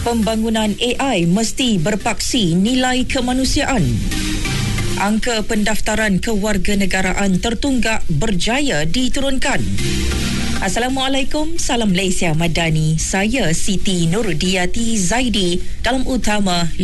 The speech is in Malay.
Pembangunan AI mesti berpaksi nilai kemanusiaan. Angka pendaftaran kewarganegaraan tertunggak berjaya diturunkan. Assalamualaikum, salam Malaysia Madani. Saya Siti Nurdiati Zaidi dalam utama